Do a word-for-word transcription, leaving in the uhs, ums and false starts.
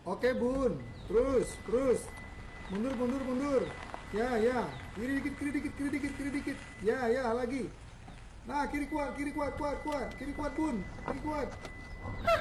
Oke bun, terus, terus, mundur, mundur, mundur. Ya, ya, kiri dikit, kiri dikit, kiri dikit, kiri dikit. Ya, ya, lagi. Nah, kiri kuat, kiri kuat, kuat, kuat, kiri kuat bun, kiri kuat.